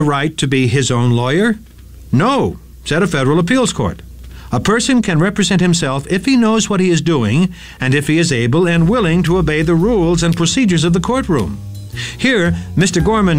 right to be his own lawyer? No, said a federal appeals court. A person can represent himself if he knows what he is doing and if he is able and willing to obey the rules and procedures of the courtroom. Here, Mr. Gorman